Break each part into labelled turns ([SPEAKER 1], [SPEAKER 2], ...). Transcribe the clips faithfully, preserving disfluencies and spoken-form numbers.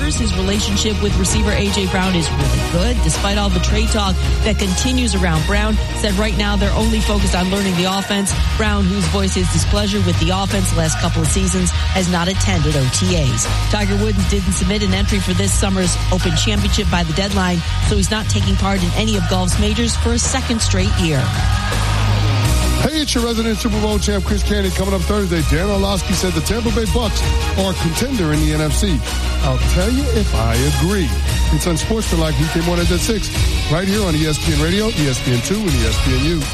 [SPEAKER 1] reporters his relationship with receiver A J. Brown is really good, despite all the trade talk that continues around Brown. Said right now they're only focused on learning the offense. Brown, who's voiced his displeasure with the offense the last couple of seasons, has not attended O T As. Tiger Woods didn't submit an entry for this summer's Open Championship by the deadline, so he's not taking part in any of golf's majors for a second straight year.
[SPEAKER 2] Hey, it's your resident Super Bowl champ, Chris Canty. Coming up Thursday, Dan Orlovsky said the Tampa Bay Bucks are a contender in the N F C. I'll tell you if I agree. It's on Sports Tonight, weekday mornings at six, right here on E S P N Radio, E S P N two, and E S P N U.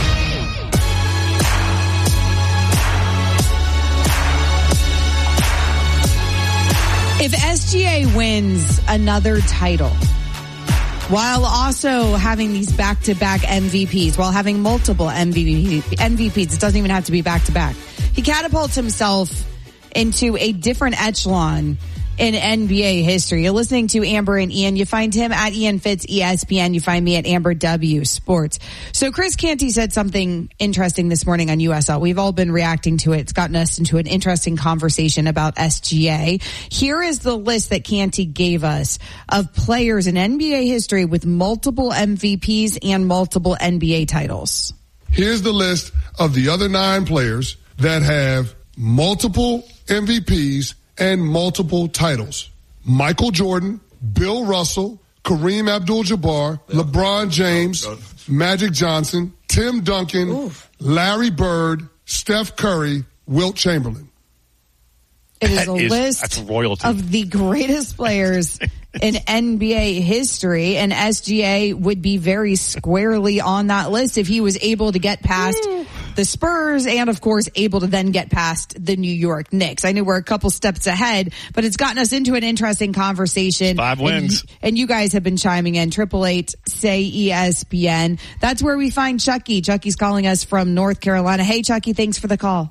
[SPEAKER 3] If S G A wins another title, while also having these back-to-back M V Ps, while having multiple M V Ps, it doesn't even have to be back-to-back, he catapults himself into a different echelon in N B A history. You're listening to Amber and Ian. You find him at Ian Fitz, E S P N. You find me at Amber W Sports. So Chris Canty said something interesting this morning on U S L. We've all been reacting to it. It's gotten us into an interesting conversation about S G A. Here is the list that Canty gave us of players in N B A history with multiple M V Ps and multiple N B A titles.
[SPEAKER 2] Here's the list of the other nine players that have multiple M V Ps and multiple titles. Michael Jordan, Bill Russell, Kareem Abdul-Jabbar, yeah. LeBron James, Magic Johnson, Tim Duncan, Oof. Larry Bird, Steph Curry, Wilt Chamberlain.
[SPEAKER 3] It is
[SPEAKER 4] that
[SPEAKER 3] a
[SPEAKER 4] is,
[SPEAKER 3] list
[SPEAKER 4] that's royalty.
[SPEAKER 3] of the greatest players in N B A history, and S G A would be very squarely on that list if he was able to get past the Spurs and, of course, able to then get past the New York Knicks. I know we're a couple steps ahead, but it's gotten us into an interesting conversation.
[SPEAKER 4] Five wins.
[SPEAKER 3] And, and you guys have been chiming in. Triple eight, say E S P N. That's where we find Chucky. Chucky's calling us from North Carolina. Hey, Chucky, thanks for the call.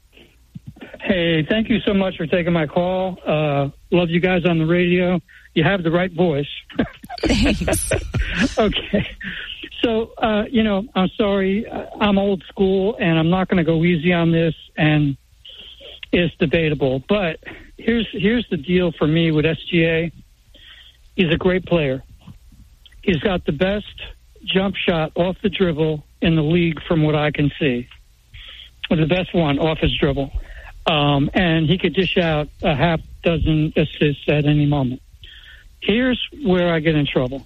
[SPEAKER 5] Hey, thank you so much for taking my call. Uh, love you guys on the radio. You have the right voice.
[SPEAKER 3] Thanks.
[SPEAKER 5] Okay. So, uh, you know, I'm sorry. I'm old school, and I'm not going to go easy on this, and it's debatable. But here's here's the deal for me with S G A. He's a great player. He's got the best jump shot off the dribble in the league from what I can see. The best one off his dribble. Um, and he could dish out a half dozen assists at any moment. Here's where I get in trouble.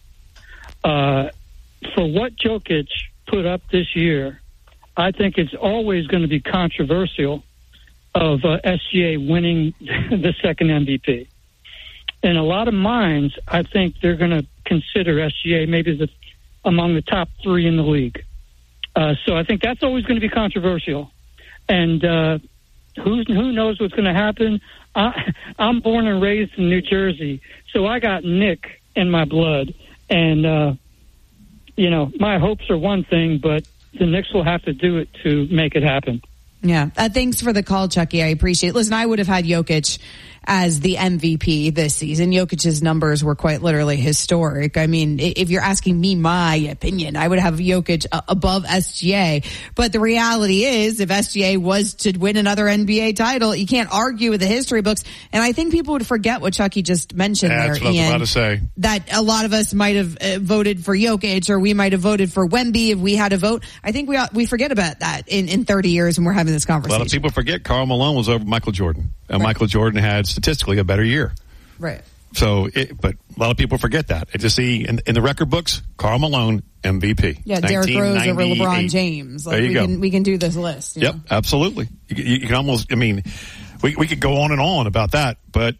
[SPEAKER 5] Uh, for what Jokic put up this year, I think it's always going to be controversial of uh, S G A winning the second M V P. In a lot of minds, I think they're going to consider S G A maybe the, among the top three in the league. Uh, so I think that's always going to be controversial. And uh, who who knows what's going to happen? I, I'm born and raised in New Jersey, so I got Nick in my blood. And, uh, you know, my hopes are one thing, but the Knicks will have to do it to make it happen.
[SPEAKER 3] Yeah. Uh, thanks for the call, Chucky. I appreciate it. Listen, I would have had Jokic as the M V P this season. Jokic's numbers were quite literally historic. I mean, if you're asking me my opinion, I would have Jokic above S G A. But the reality is, if S G A was to win another N B A title, you can't argue with the history books. And I think people would forget what Chucky just mentioned
[SPEAKER 4] yeah,
[SPEAKER 3] there,
[SPEAKER 4] that's what
[SPEAKER 3] Ian.
[SPEAKER 4] I was about to say.
[SPEAKER 3] That a lot of us might have uh, voted for Jokic, or we might have voted for Wemby if we had a vote. I think we we forget about that in, in thirty years when we're having this conversation.
[SPEAKER 4] A lot of people forget Karl Malone was over Michael Jordan. And right. Michael Jordan had statistically a better year.
[SPEAKER 3] Right.
[SPEAKER 4] So, it, but a lot of people forget that. And to see in, in the record books, Karl Malone, M V P.
[SPEAKER 3] Yeah, Derrick Rose over LeBron James. Like,
[SPEAKER 4] there you
[SPEAKER 3] we
[SPEAKER 4] go.
[SPEAKER 3] Can, we can do this list.
[SPEAKER 4] Yep,
[SPEAKER 3] know?
[SPEAKER 4] absolutely. You, you, you can almost, I mean, we, we could go on and on about that, but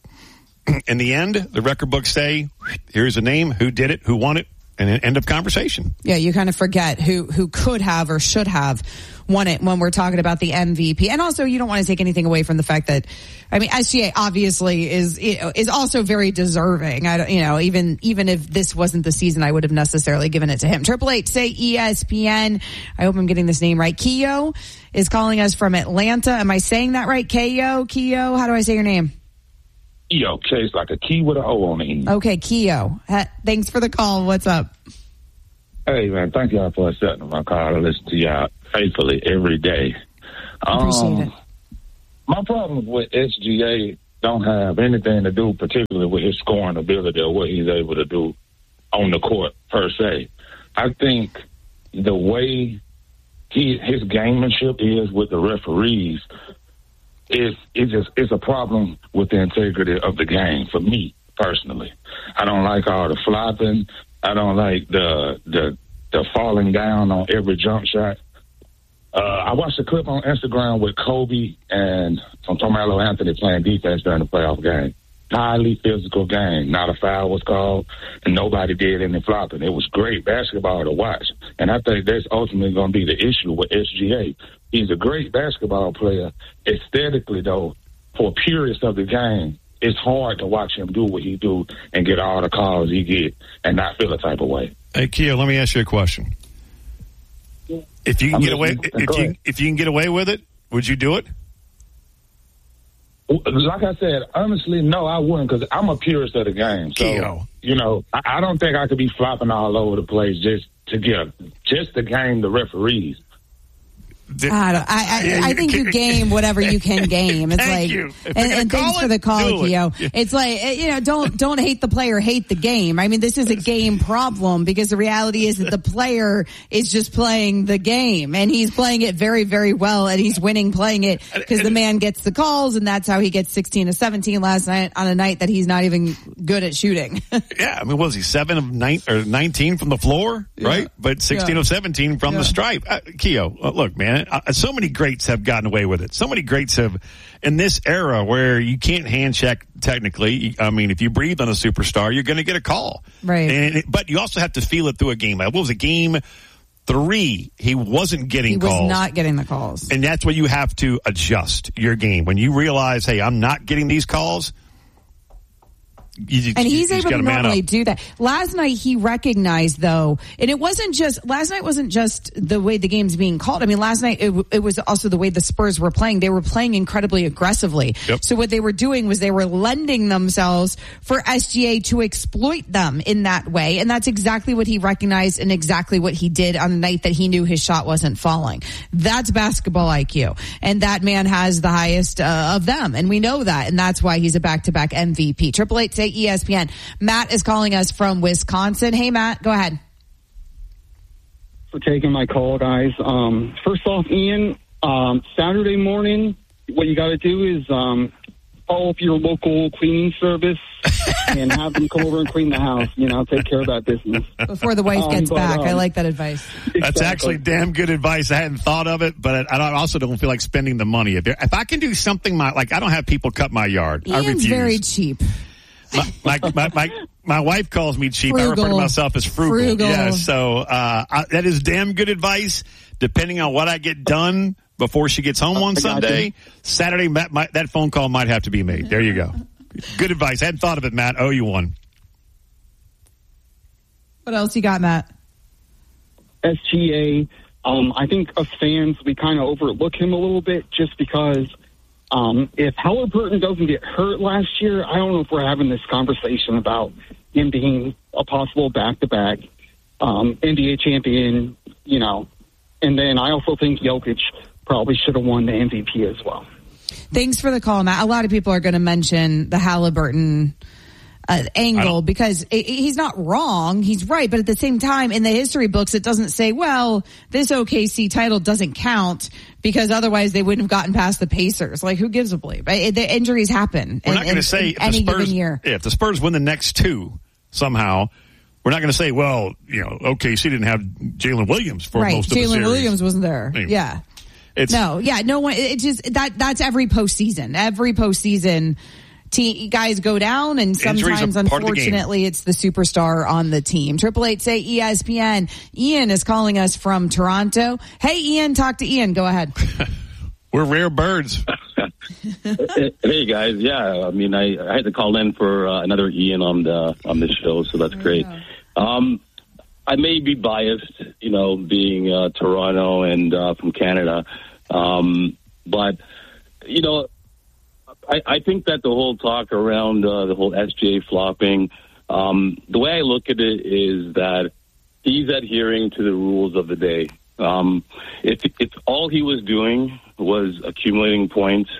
[SPEAKER 4] in the end, the record books say, here's a name, who did it, who won it, and an end of conversation.
[SPEAKER 3] Yeah, you kind of forget who, who could have or should have won it when we're talking about the M V P. And also, you don't want to take anything away from the fact that, I mean, S G A obviously is, you know, is also very deserving. I don't, you know, even, even if this wasn't the season, I would have necessarily given it to him. Triple eight, say E S P N. I hope I'm getting this name right. Keo is calling us from Atlanta. Am I saying that right? Keo, Keo, how do I say your name?
[SPEAKER 6] Keo, okay, it's like a key with an O on the end.
[SPEAKER 3] Okay, Keo. Thanks for the call. What's up?
[SPEAKER 6] Hey, man, thank y'all for accepting my call. I listen to y'all faithfully every day.
[SPEAKER 3] Appreciate
[SPEAKER 6] um,
[SPEAKER 3] it.
[SPEAKER 6] My problem with S G A don't have anything to do, particularly with his scoring ability or what he's able to do on the court per se. I think the way he his gamemanship is with the referees is is just it's a problem with the integrity of the game for me personally. I don't like all the flopping. I don't like the the the falling down on every jump shot. Uh, I watched a clip on Instagram with Kobe and from Carmelo Anthony playing defense during the playoff game. Highly physical game. Not a foul was called, and nobody did any flopping. It was great basketball to watch. And I think that's ultimately going to be the issue with S G A. He's a great basketball player. Aesthetically, though, for purists of the game, it's hard to watch him do what he do and get all the calls he get and not feel a type of way.
[SPEAKER 4] Hey, Kia, let me ask you a question. If you can
[SPEAKER 6] I'm
[SPEAKER 4] get away,
[SPEAKER 6] listening.
[SPEAKER 4] if
[SPEAKER 6] Go
[SPEAKER 4] you
[SPEAKER 6] ahead.
[SPEAKER 4] if you can get away with it, would you do it?
[SPEAKER 6] Like I said, honestly, no, I wouldn't, because I'm a purist of the game. So,
[SPEAKER 4] Keo.
[SPEAKER 6] you know, I, I don't think I could be flopping all over the place just to get just to game the referees.
[SPEAKER 4] Did-
[SPEAKER 3] I, don't, I,
[SPEAKER 4] Yeah,
[SPEAKER 3] I, I think you game whatever you can game. It's
[SPEAKER 4] Thank
[SPEAKER 3] like,
[SPEAKER 4] you. If
[SPEAKER 3] and,
[SPEAKER 4] you're gonna
[SPEAKER 3] and thanks
[SPEAKER 4] call
[SPEAKER 3] for
[SPEAKER 4] it,
[SPEAKER 3] the call,
[SPEAKER 4] do it.
[SPEAKER 3] Keo.
[SPEAKER 4] Yeah.
[SPEAKER 3] It's like, you know, don't don't hate the player, hate the game. I mean, this is a game problem because the reality is that the player is just playing the game, and he's playing it very, very well, and he's winning playing it because the man gets the calls, and that's how he gets sixteen to seventeen last night on a night that he's not even good at shooting.
[SPEAKER 4] Yeah, I mean, what was he, seven of nine or nineteen from the floor, right? But sixteen
[SPEAKER 3] Yeah.
[SPEAKER 4] of seventeen from
[SPEAKER 3] Yeah.
[SPEAKER 4] the stripe. Uh, Keo, uh, look, man, uh, so many greats have gotten away with it. So many greats have, in this era where you can't hand check technically. I mean, if you breathe on a superstar, you're going to get a call,
[SPEAKER 3] Right.
[SPEAKER 4] And it, but you also have to feel it through a game. Like, what was it, game three? He wasn't getting
[SPEAKER 3] He was
[SPEAKER 4] calls.
[SPEAKER 3] not getting the calls.
[SPEAKER 4] And that's where you have to adjust your game. When you realize, hey, I'm not getting these calls, you, you,
[SPEAKER 3] And he's
[SPEAKER 4] you just
[SPEAKER 3] able to
[SPEAKER 4] gotta man
[SPEAKER 3] normally
[SPEAKER 4] up.
[SPEAKER 3] do that. Last night he recognized though, and it wasn't just, last night wasn't just the way the game's being called. I mean, last night it, it was also the way the Spurs were playing. They were playing incredibly aggressively.
[SPEAKER 4] Yep.
[SPEAKER 3] So what they were doing was they were lending themselves for S G A to exploit them in that way. And that's exactly what he recognized and exactly what he did on the night that he knew his shot wasn't falling. That's basketball I Q. And that man has the highest uh, of them. And we know that. And that's why he's a back-to-back M V P. Triple eight say E S P N. Matt is calling us from Wisconsin. Hey, Matt, go ahead.
[SPEAKER 7] For taking my call, guys. Um, first off, Ian, um, Saturday morning, what you got to do is um, call up your local cleaning service and have them come over and clean the house. You know, take care of that business.
[SPEAKER 3] Before the wife
[SPEAKER 7] Um,
[SPEAKER 3] gets
[SPEAKER 7] but,
[SPEAKER 3] back.
[SPEAKER 7] um,
[SPEAKER 3] I like that advice.
[SPEAKER 4] That's
[SPEAKER 7] Exactly.
[SPEAKER 4] actually damn good advice. I hadn't thought of it, but I also don't feel like spending the money. If, if I can do something, my, like I don't have people cut my yard. I
[SPEAKER 3] Ian's
[SPEAKER 4] refuse.
[SPEAKER 3] very cheap.
[SPEAKER 4] my, my, my, my, my wife calls me cheap. I refer to
[SPEAKER 3] Frugal.
[SPEAKER 4] myself as frugal.
[SPEAKER 3] Frugal.
[SPEAKER 4] Yeah, so uh, I, that is damn good advice. Depending on what I get done before she gets home on
[SPEAKER 7] I got
[SPEAKER 4] Sunday,
[SPEAKER 7] you.
[SPEAKER 4] Saturday, Matt, my, that phone call might have to be made. There you go. Good advice. I hadn't thought of it, Matt. Oh, you won.
[SPEAKER 3] What else you got, Matt?
[SPEAKER 7] S G A, um, I think us fans, we kind of overlook him a little bit just because um, if Halliburton doesn't get hurt last year, I don't know if we're having this conversation about him being a possible back-to-back um, N B A champion, you know. And then I also think Jokic probably should have won the M V P as well.
[SPEAKER 3] Thanks for the call, Matt. A lot of people are going to mention the Halliburton uh, angle because it, he's not wrong. He's right. But at the same time, in the history books, it doesn't say, well, this O K C title doesn't count because otherwise they wouldn't have gotten past the Pacers. Like, who gives a bleep? Right? The injuries happen.
[SPEAKER 4] We're
[SPEAKER 3] in,
[SPEAKER 4] not going to
[SPEAKER 3] in-
[SPEAKER 4] say
[SPEAKER 3] in
[SPEAKER 4] if the
[SPEAKER 3] any
[SPEAKER 4] Spurs,
[SPEAKER 3] given year.
[SPEAKER 4] if the Spurs win the next two somehow, we're not going to say, well, you know, O K C didn't have Jalen Williams for
[SPEAKER 3] Right.
[SPEAKER 4] most of the
[SPEAKER 3] Jalen
[SPEAKER 4] series.
[SPEAKER 3] Williams wasn't there.
[SPEAKER 4] I mean,
[SPEAKER 3] Yeah.
[SPEAKER 4] It's,
[SPEAKER 3] No, yeah, no one. It just that that's every postseason. Every postseason, te- guys go down, and
[SPEAKER 4] Injuries are
[SPEAKER 3] sometimes,
[SPEAKER 4] part of the game.
[SPEAKER 3] unfortunately, it's the superstar on the team. Triple eight say E S P N. Ian is calling us from Toronto. Hey, Ian, talk to Ian. Go ahead.
[SPEAKER 4] We're rare birds.
[SPEAKER 8] Hey guys, yeah. I mean, I, I had to call in for uh, another Ian on the on this show, so that's great. Um, I may be biased, you know, being uh, Toronto and uh, from Canada, um, but you know, I, I think that the whole talk around uh, the whole S G A flopping, um, the way I look at it is that he's adhering to the rules of the day. Um, if if all he was doing was accumulating points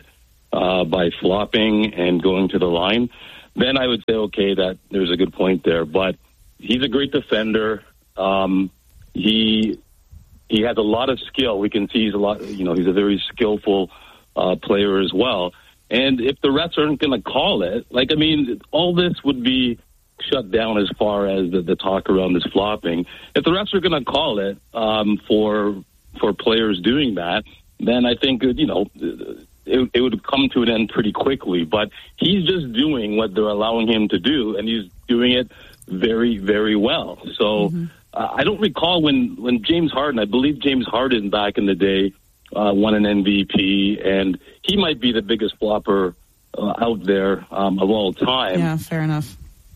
[SPEAKER 8] uh, by flopping and going to the line, then I would say, okay, that there's a good point there. But he's a great defender. Um, he he has a lot of skill. We can see he's a lot. You know, he's a very skillful uh, player as well. And if the refs aren't going to call it, like I mean, all this would be shut down as far as the, the talk around this flopping. If the refs are going to call it um, for for players doing that, then I think you know it, it would come to an end pretty quickly. But he's just doing what they're allowing him to do, and he's doing it very, very well. So mm-hmm. uh, I don't recall when when James Harden, I believe James Harden back in the day uh, won an M V P, and he might be the biggest flopper uh, out there um, of all time.
[SPEAKER 3] Yeah, fair enough.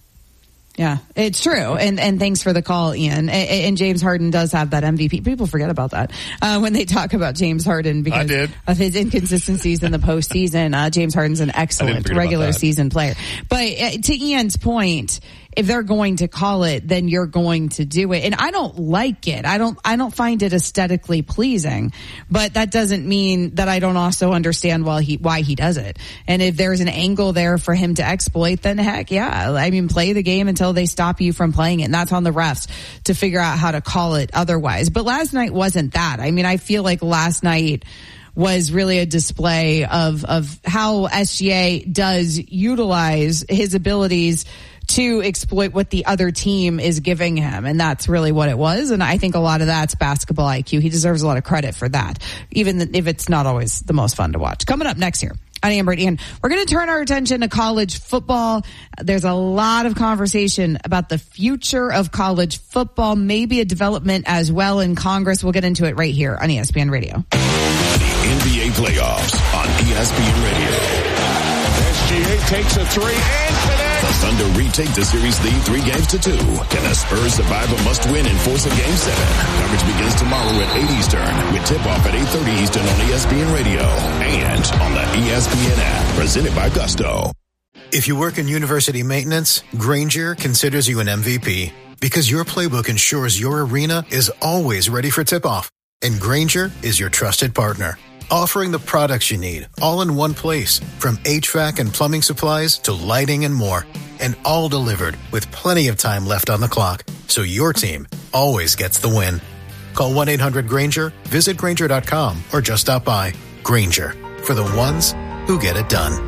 [SPEAKER 3] Yeah, it's true. And and thanks for the call, Ian. And, and James Harden does have that M V P. People forget about that uh, when they talk about James Harden because of his inconsistencies in the postseason. Uh, James Harden's an excellent regular season player. But uh, to Ian's point, if they're going to call it, then you're going to do it. And I don't like it. I don't, I don't find it aesthetically pleasing, but that doesn't mean that I don't also understand why he, why he does it. And if there's an angle there for him to exploit, then heck yeah. I mean, play the game until they stop you from playing it. And that's on the refs to figure out how to call it otherwise. But last night wasn't that. I mean, I feel like last night was really a display of, of how S G A does utilize his abilities to exploit what the other team is giving him. And that's really what it was. And I think a lot of that's basketball I Q. He deserves a lot of credit for that, even if it's not always the most fun to watch. Coming up next year on Amber and Ian, we're going to turn our attention to college football. There's a lot of conversation about the future of college football, maybe a development as well in Congress. We'll get into it right here on E S P N Radio.
[SPEAKER 9] The N B A playoffs on E S P N Radio.
[SPEAKER 10] S G A takes a three and connects.
[SPEAKER 9] The Thunder retake the series lead three games to two. Can the Spurs survive a must-win and force a game seven? Coverage begins tomorrow at eight Eastern with tip-off at eight thirty Eastern on E S P N Radio and on the E S P N app. Presented by Gusto.
[SPEAKER 11] If you work in university maintenance, Grainger considers you an M V P because your playbook ensures your arena is always ready for tip-off. And Grainger is your trusted partner, offering the products you need all in one place, from H V A C and plumbing supplies to lighting and more, and all delivered with plenty of time left on the clock, so your team always gets the win. Call one eight hundred Grainger, visit Grainger dot com, or just stop by. Grainger, for the ones who get it done.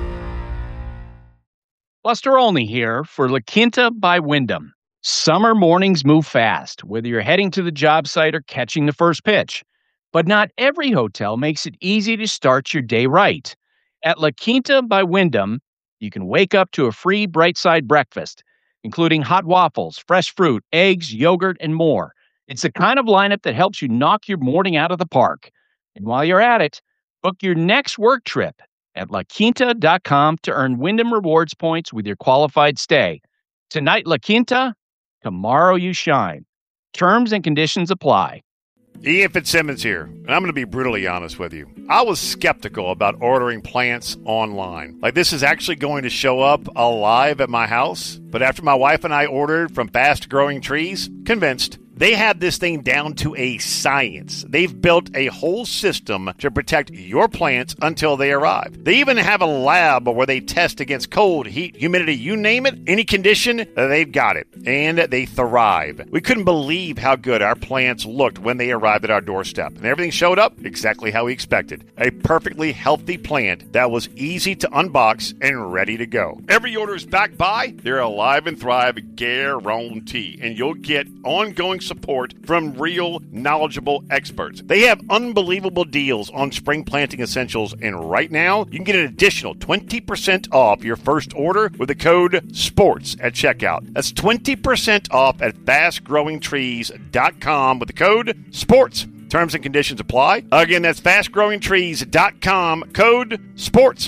[SPEAKER 12] Buster Olney here for La Quinta by Wyndham. Summer mornings move fast, whether you're heading to the job site or catching the first pitch. But not every hotel makes it easy to start your day right. At La Quinta by Wyndham, you can wake up to a free Bright Side breakfast, including hot waffles, fresh fruit, eggs, yogurt, and more. It's the kind of lineup that helps you knock your morning out of the park. And while you're at it, book your next work trip at la quinta dot com to earn Wyndham Rewards points with your qualified stay. Tonight, La Quinta, tomorrow you shine. Terms and conditions apply.
[SPEAKER 4] Ian Fitzsimmons here, and I'm going to be brutally honest with you. I was skeptical about ordering plants online. Like, this is actually going to show up alive at my house. But after my wife and I ordered from Fast Growing Trees, convinced. They have this thing down to a science. They've built a whole system to protect your plants until they arrive. They even have a lab where they test against cold, heat, humidity, you name it, any condition, they've got it. And they thrive. We couldn't believe how good our plants looked when they arrived at our doorstep. And everything showed up exactly how we expected. A perfectly healthy plant that was easy to unbox and ready to go. Every order is backed by their Alive and Thrive guarantee. And you'll get ongoing support from real, knowledgeable experts. They have unbelievable deals on spring planting essentials, and right now, you can get an additional twenty percent off your first order with the code SPORTS at checkout. That's twenty percent off at fast growing trees dot com with the code SPORTS. Terms and conditions apply. Again, that's fast growing trees dot com, code SPORTS.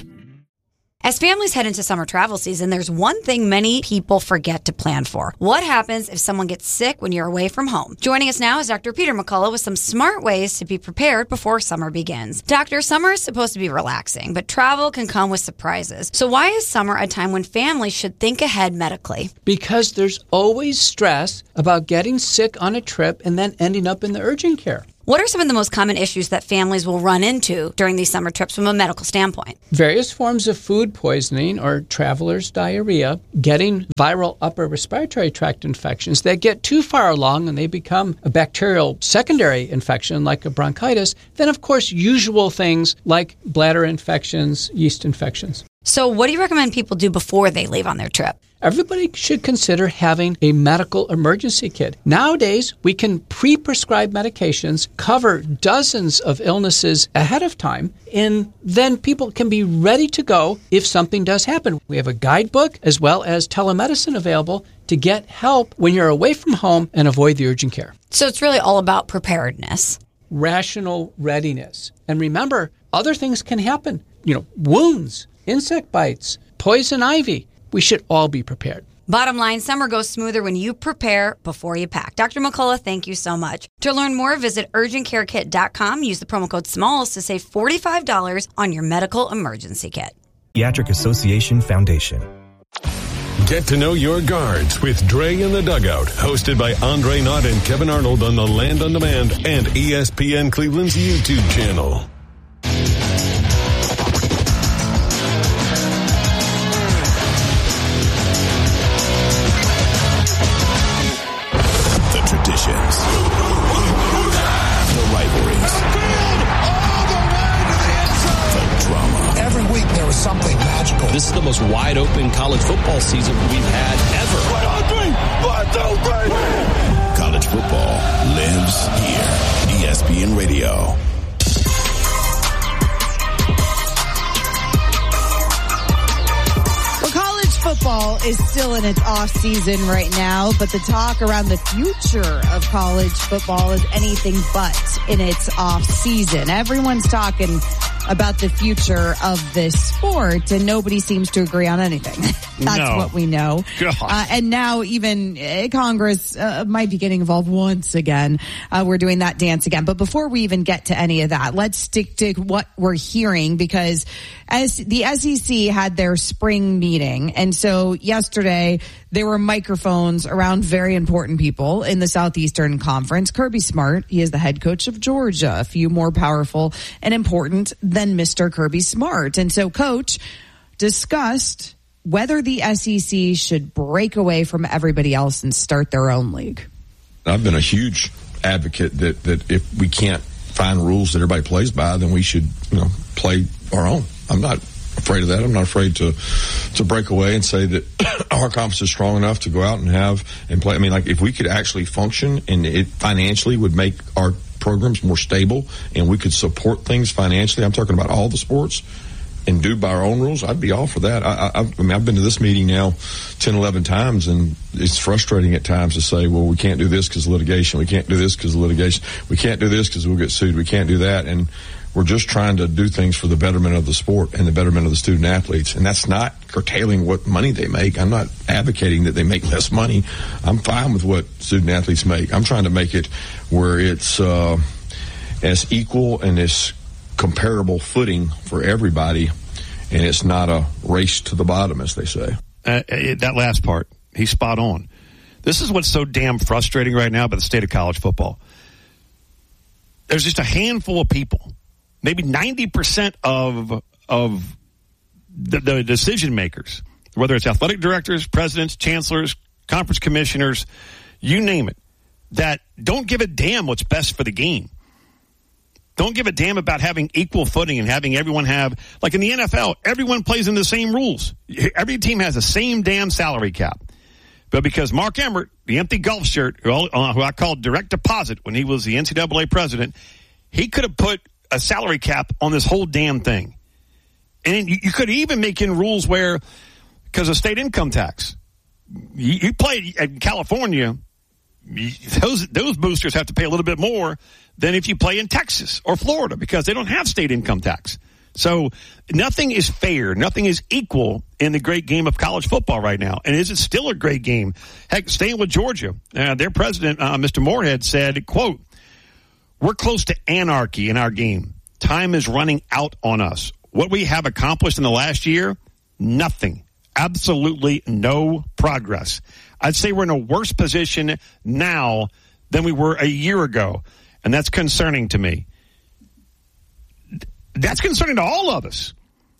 [SPEAKER 13] As families head into summer travel season, there's one thing many people forget to plan for. What happens if someone gets sick when you're away from home? Joining us now is Doctor Peter McCullough with some smart ways to be prepared before summer begins. Doctor, summer is supposed to be relaxing, but travel can come with surprises. So why is summer a time when families should think ahead medically?
[SPEAKER 14] Because there's always stress about getting sick on a trip and then ending up in the urgent care.
[SPEAKER 13] What are some of the most common issues that families will run into during these summer trips from a medical standpoint?
[SPEAKER 14] Various forms of food poisoning or traveler's diarrhea, getting viral upper respiratory tract infections that get too far along and they become a bacterial secondary infection like a bronchitis. Then, of course, usual things like bladder infections, yeast infections.
[SPEAKER 13] So what do you recommend people do before they leave on their trip?
[SPEAKER 14] Everybody should consider having a medical emergency kit. Nowadays, we can pre-prescribe medications, cover dozens of illnesses ahead of time, and then people can be ready to go if something does happen. We have a guidebook as well as telemedicine available to get help when you're away from home and avoid the urgent care.
[SPEAKER 13] So it's really all about preparedness.
[SPEAKER 14] Rational readiness. And remember, other things can happen. You know, wounds, insect bites, poison ivy. We should all be prepared.
[SPEAKER 13] Bottom line, summer goes smoother when you prepare before you pack. Doctor McCullough, thank you so much. To learn more, visit urgent care kit dot com. Use the promo code SMALLS to save forty-five dollars on your medical emergency kit.
[SPEAKER 15] Pediatric Association Foundation.
[SPEAKER 16] Get to know your guards with Dre in the Dugout, hosted by Andre Knott and Kevin Arnold on the Land on Demand and E S P N Cleveland's YouTube channel.
[SPEAKER 9] Traditions, the rivalries, the drama.
[SPEAKER 17] Every week there was something magical.
[SPEAKER 18] This is the most wide open college football season we've had ever.
[SPEAKER 9] One, two, three. One, two, three. College football lives here. E S P N Radio.
[SPEAKER 3] Football is still in its off season right now, but the talk around the future of college football is anything but in its off season. Everyone's talking about the future of this sport, and nobody seems to agree on anything. That's
[SPEAKER 4] no.
[SPEAKER 3] what we know. Uh, and now even uh, Congress uh, might be getting involved once again. Uh, we're doing that dance again. But before we even get to any of that, let's stick to what we're hearing, because as the S E C had their spring meeting, and so yesterday there were microphones around very important people in the Southeastern Conference. Kirby Smart, he is the head coach of Georgia, a few more powerful and important than Mister Kirby Smart. And so Coach discussed whether the S E C should break away from everybody else and start their own league.
[SPEAKER 19] I've been a huge advocate that, that if we can't find rules that everybody plays by, then we should, you know, play our own. I'm not afraid of that. I'm not afraid to to break away and say that our conference is strong enough to go out and have and play. I mean, like if we could actually function and it financially would make our programs more stable and we could support things financially, I'm talking about all the sports, and do by our own rules, I'd be all for that. I, I, I mean, I've been to this meeting now ten, eleven times, and it's frustrating at times to say, well, we can't do this because of litigation. We can't do this because of litigation. We can't do this because we'll get sued. We can't do that. And we're just trying to do things for the betterment of the sport and the betterment of the student athletes. And that's not curtailing what money they make. I'm not advocating that they make less money. I'm fine with what student athletes make. I'm trying to make it where it's uh, as equal and as comparable footing for everybody, and it's not a race to the bottom, as they say.
[SPEAKER 4] Uh, that last part, he's spot on. This is what's so damn frustrating right now about the state of college football. There's just a handful of people, maybe ninety percent of of the, the decision makers, whether it's athletic directors, presidents, chancellors, conference commissioners, you name it, that don't give a damn what's best for the game. Don't give a damn about having equal footing and having everyone have, like in the N F L, everyone plays in the same rules. Every team has the same damn salary cap. But because Mark Emmert, the empty golf shirt, who, uh, who I called direct deposit when he was the N C double A president, he could have put a salary cap on this whole damn thing. And you, you could even make in rules where, because of state income tax, you, you play in California, you, those, those boosters have to pay a little bit more than if you play in Texas or Florida because they don't have state income tax. So nothing is fair. Nothing is equal in the great game of college football right now. And is it still a great game? Heck, staying with Georgia, uh, their president, uh, Mister Moorhead, said, quote, "We're close to anarchy in our game. Time is running out on us. What we have accomplished in the last year, nothing. Absolutely no progress. I'd say we're in a worse position now than we were a year ago." and that's concerning to me. That's concerning to all of us.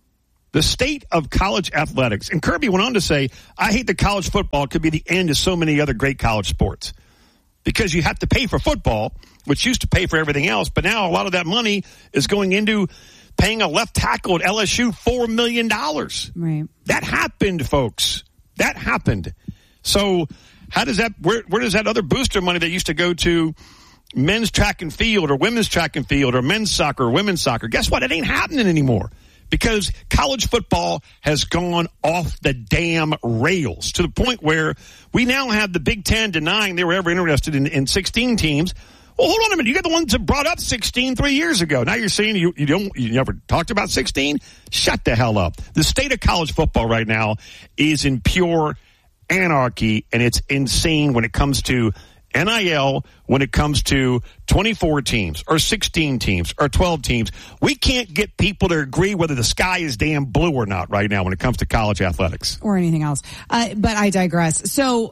[SPEAKER 4] The state of college athletics. And Kirby went on to say, I hate that college football could be the end of so many other great college sports. Because you have to pay for football, which used to pay for everything else, but now a lot of that money is going into paying a left tackle at L S U four million dollars.
[SPEAKER 3] Right.
[SPEAKER 4] That happened, folks. That happened. So how does that, where, where does that other booster money that used to go to men's track and field or women's track and field or men's soccer or women's soccer? Guess what? It ain't happening anymore because college football has gone off the damn rails to the point where we now have the Big Ten denying they were ever interested in, in sixteen teams. Well, hold on a minute. You got the ones that brought up sixteen three years ago. Now you're saying you, you don't, you never talked about sixteen? Shut the hell up. The state of college football right now is in pure anarchy, and it's insane when it comes to N I L, when it comes to twenty-four teams or sixteen teams or twelve teams. We can't get people to agree whether the sky is damn blue or not right now when it comes to college athletics.
[SPEAKER 3] Or anything else. Uh, but I digress. So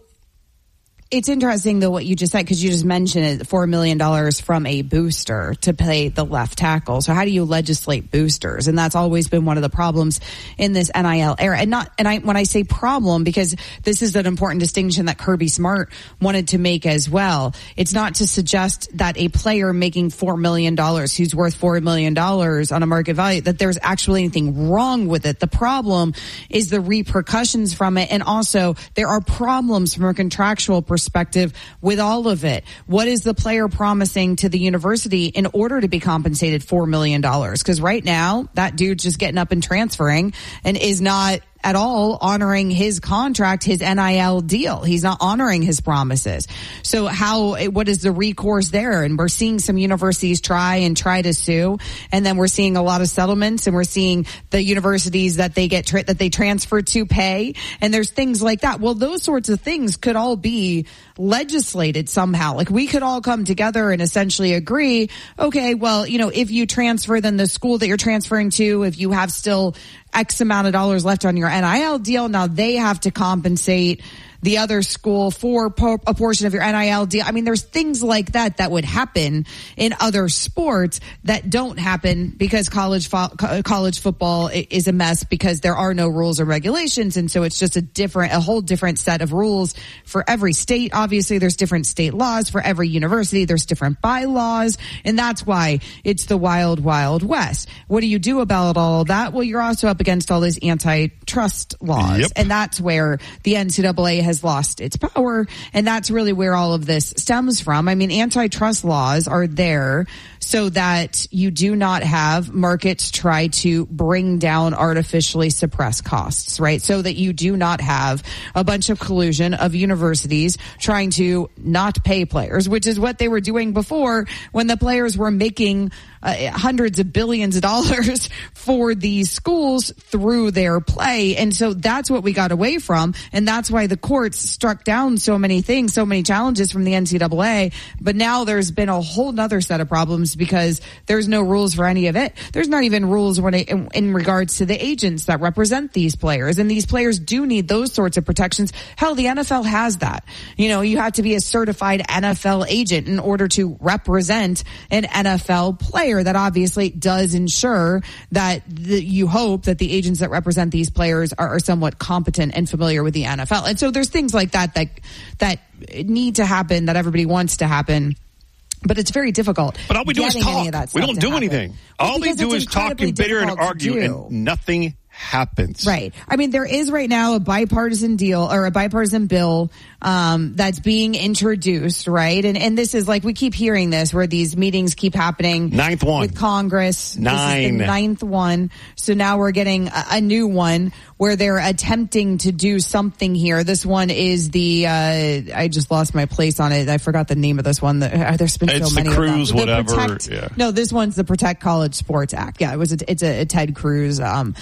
[SPEAKER 3] it's interesting, though, what you just said, because you just mentioned it, four million dollars from a booster to pay the left tackle. So how do you legislate boosters? And that's always been one of the problems in this N I L era. And not, and I, when I say problem, because this is an important distinction that Kirby Smart wanted to make as well. It's not to suggest that a player making four million dollars, who's worth four million dollars on a market value, that there's actually anything wrong with it. The problem is the repercussions from it. And also there are problems from a contractual perspective. perspective with all of it. What is the player promising to the university in order to be compensated four million dollars? Because right now, that dude's just getting up and transferring and is not at all honoring his contract, his N I L deal. He's not honoring his promises. So how, what is the recourse there? And we're seeing some universities try and try to sue. And then we're seeing a lot of settlements, and we're seeing the universities that they get, tra- that they transfer to pay. And there's things like that. Well, those sorts of things could all be legislated somehow. Like we could all come together and essentially agree, okay, well, you know, if you transfer, then the school that you're transferring to, if you have still X amount of dollars left on your N I L deal, now they have to compensate the other school for po- a portion of your N I L deal. I mean, there's things like that that would happen in other sports that don't happen because college fo- college football is a mess because there are no rules or regulations. And so it's just a different, a whole different set of rules for every state. Obviously, there's different state laws for every university. There's different bylaws. And that's why it's the wild, wild west. What do you do about all of that? Well, you're also up against all these antitrust laws. Yep. And that's where the N C double A has lost its power, and that's really where all of this stems from. I mean, antitrust laws are there so that you do not have markets try to bring down artificially suppressed costs, right? So that you do not have a bunch of collusion of universities trying to not pay players, which is what they were doing before when the players were making uh, hundreds of billions of dollars for these schools through their play. And so that's what we got away from. And that's why the courts struck down so many things, so many challenges from the N C double A. But now there's been a whole nother set of problems because there's no rules for any of it. There's not even rules when it, in, in regards to the agents that represent these players. And these players do need those sorts of protections. Hell, the N F L has that. You know, you have to be a certified N F L agent in order to represent an N F L player. That obviously does ensure that the, you hope that the agents that represent these players are, are somewhat competent and familiar with the N F L. And so there's things like that that that need to happen, that everybody wants to happen. But it's very difficult.
[SPEAKER 4] But all we do is talk. We don't do anything.
[SPEAKER 3] Well,
[SPEAKER 4] all they do is talk and bitter and argue, and nothing happens.
[SPEAKER 3] Right. I mean, there is right now a bipartisan deal or a bipartisan bill um that's being introduced, right? And and this is like, we keep hearing this where these meetings keep happening.
[SPEAKER 4] Ninth one.
[SPEAKER 3] With Congress.
[SPEAKER 4] Nine.
[SPEAKER 3] This is the ninth one. So now we're getting a, a new one where they're attempting to do something here. This one is the, uh I just lost my place on it. I forgot the name of this one. Uh, there's been
[SPEAKER 4] it's
[SPEAKER 3] so many
[SPEAKER 4] the Cruz,
[SPEAKER 3] of them.
[SPEAKER 4] whatever.
[SPEAKER 3] Protect,
[SPEAKER 4] yeah.
[SPEAKER 3] No, this one's the Protect College Sports Act. Yeah, it was a, it's a, a Ted Cruz um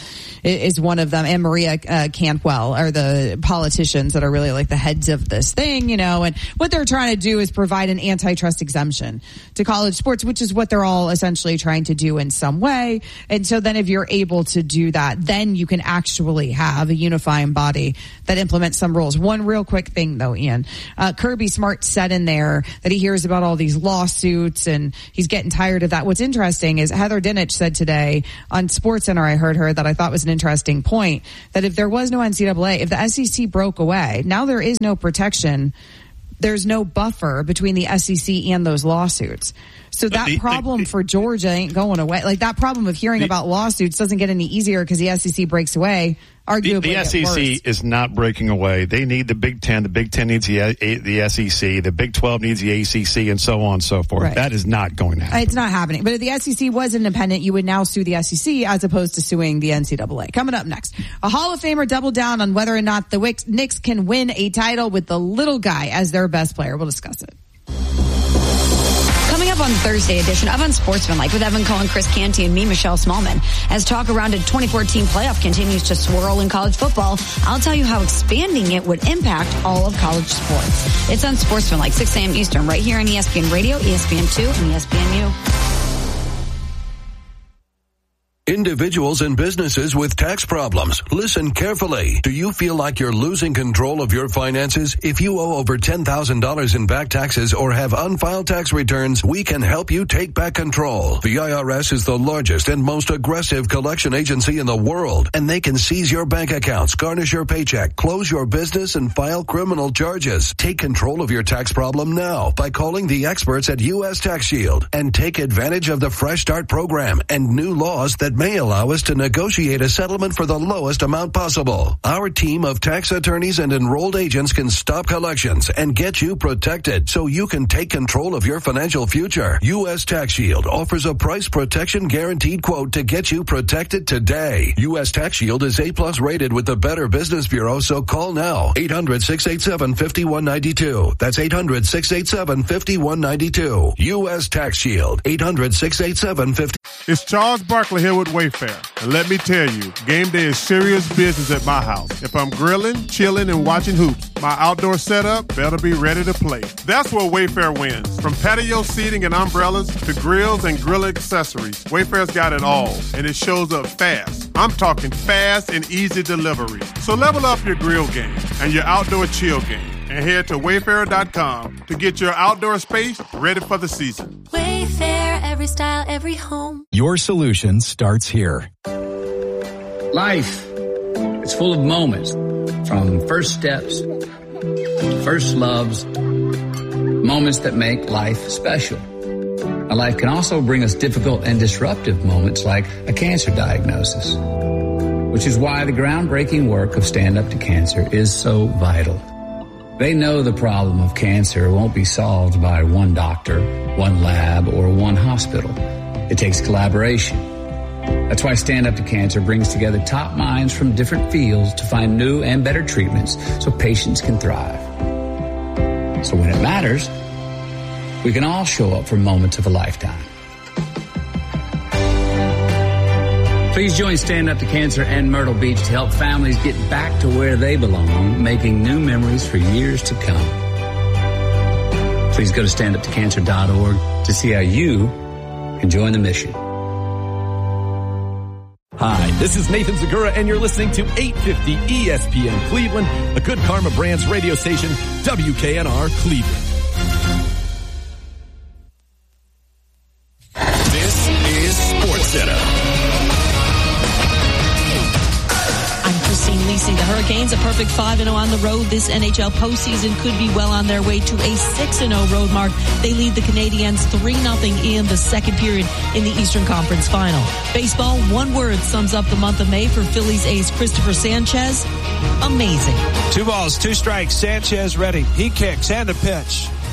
[SPEAKER 3] is one of them, and Maria uh, Cantwell are the politicians that are really like the heads of this thing, you know, and what they're trying to do is provide an antitrust exemption to college sports, which is what they're all essentially trying to do in some way. And so then if you're able to do that, then you can actually have a unifying body that implements some rules. One real quick thing though, Ian, uh, Kirby Smart said in there that he hears about all these lawsuits and he's getting tired of that. What's interesting is Heather Dinich said today on SportsCenter, I heard her, that I thought was an interesting point, that if there was no N C double A, if the S E C broke away, now there is no protection. There's no buffer between the S E C and those lawsuits. So that the, problem the, the, for Georgia ain't going away. Like that problem of hearing the, about lawsuits doesn't get any easier because the S E C breaks away. Arguably,
[SPEAKER 4] the, the S E C is not breaking away. They need the Big Ten. The Big Ten needs the, the S E C. The Big twelve needs the A C C, and so on and so forth. Right. That is not going to happen.
[SPEAKER 3] It's not happening. But if the S E C was independent, you would now sue the S E C as opposed to suing the N C double A. Coming up next, a Hall of Famer doubled down on whether or not the Knicks can win a title with the little guy as their best player. We'll discuss it.
[SPEAKER 13] Coming up on Thursday edition of Unsportsmanlike with Evan Cohen, Chris Canty, and me, Michelle Smallman. As talk around a twenty fourteen playoff continues to swirl in college football, I'll tell you how expanding it would impact all of college sports. It's Unsportsmanlike, six a.m. Eastern, right here on E S P N Radio, E S P N two, and E S P N U.
[SPEAKER 20] Individuals and businesses with tax problems, listen carefully. Do you feel like you're losing control of your finances? If you owe over ten thousand dollars in back taxes or have unfiled tax returns, we can help you take back control. The I R S is the largest and most aggressive collection agency in the world, and they can seize your bank accounts, garnish your paycheck, close your business, and file criminal charges. Take control of your tax problem now by calling the experts at U S Tax Shield and take advantage of the Fresh Start program and new laws that may allow us to negotiate a settlement for the lowest amount possible. Our team of tax attorneys and enrolled agents can stop collections and get you protected so you can take control of your financial future. U S Tax Shield offers a price protection guaranteed quote to get you protected today. U S Tax Shield is A plus rated with the Better Business Bureau, so call now. eight hundred, six eight seven, five one nine two. That's eight hundred, six eight seven, five one nine two. U S Tax Shield. eight hundred, six eight seven, five.
[SPEAKER 21] It's Charles Barkley here with Wayfair. And let me tell you, game day is serious business at my house. If I'm grilling, chilling, and watching hoops, my outdoor setup better be ready to play. That's where Wayfair wins. From patio seating and umbrellas to grills and grill accessories, Wayfair's got it all, and it shows up fast. I'm talking fast and easy delivery. So level up your grill game and your outdoor chill game, and head to wayfair dot com to get your outdoor space ready for the season.
[SPEAKER 22] Wayfair, every style, every home.
[SPEAKER 15] Your solution starts here.
[SPEAKER 23] Life, it's full of moments, from first steps, first loves, moments that make life special. Now, life can also bring us difficult and disruptive moments like a cancer diagnosis, which is why the groundbreaking work of Stand Up to Cancer is so vital. They know the problem of cancer won't be solved by one doctor, one lab, or one hospital. It takes collaboration. That's why Stand Up to Cancer brings together top minds from different fields to find new and better treatments so patients can thrive. So when it matters, we can all show up for moments of a lifetime. Please join Stand Up to Cancer and Myrtle Beach to help families get back to where they belong, making new memories for years to come. Please go to stand up to cancer dot org to see how you can join the mission.
[SPEAKER 24] Hi, this is Nathan Zagura, and you're listening to eight fifty E S P N Cleveland, a Good Karma Brands radio station, W K N R Cleveland.
[SPEAKER 9] This is SportsCenter.
[SPEAKER 1] Leasing the Hurricanes a perfect five and oh on the road. This N H L postseason could be well on their way to a six and oh road mark. They lead the Canadiens three nothing in the second period in the Eastern Conference Final. Baseball, one word sums up the month of May for Phillies ace Christopher Sanchez. Amazing.
[SPEAKER 25] Two balls, two strikes. Sanchez ready. He kicks and a pitch.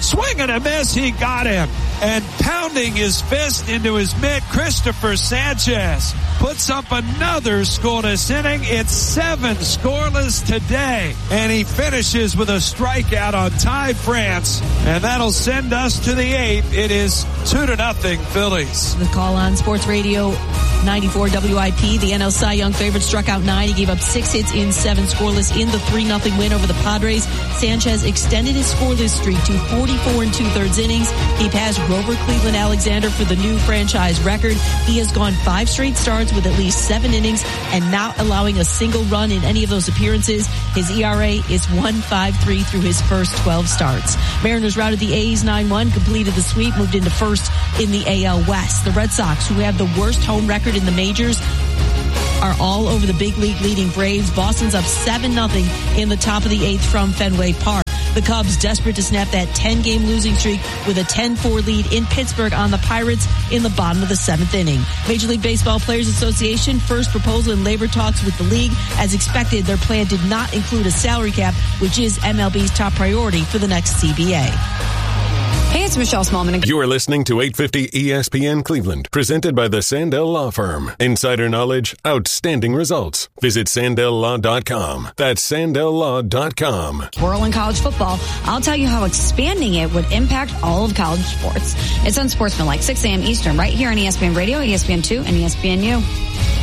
[SPEAKER 2] Swing and a miss. He got him. And pounding his fist into his mitt, Christopher Sanchez puts up another scoreless inning. It's seven scoreless today. And he finishes with a strikeout on Ty France. And that'll send us to the eighth. It is two to nothing Phillies.
[SPEAKER 1] The call on Sports Radio ninety-four W I P. The N L Cy Young favorite struck out nine. He gave up six hits in seven scoreless in the three nothing win over the Padres. Sanchez extended his scoreless streak to forty-four and two-thirds innings. He passed Grover Cleveland Alexander for the new franchise record. He has gone five straight starts with at least seven innings and not allowing a single run in any of those appearances. His E R A is one point five three through his first twelve starts. Mariners routed the A's nine one, completed the sweep, moved into first in the A L West. The Red Sox, who have the worst home record in the majors, are all over the big league leading Braves. Boston's up seven nothing in the top of the eighth from Fenway Park. The Cubs desperate to snap that ten-game losing streak with a ten four lead in Pittsburgh on the Pirates in the bottom of the seventh inning. Major League Baseball Players Association first proposal in labor talks with the league. As expected, their plan did not include a salary cap, which is M L B's top priority for the next C B A.
[SPEAKER 13] Hey, it's Michelle Smallman.
[SPEAKER 16] You are listening to eight fifty E S P N Cleveland, presented by the Sandell Law Firm. Insider knowledge, outstanding results. Visit Sandell Law dot com. That's Sandell Law dot com.
[SPEAKER 13] Whirling college football, I'll tell you how expanding it would impact all of college sports. It's Unsportsmanlike, six a.m. Eastern, right here on E S P N Radio, E S P N two, and E S P N U.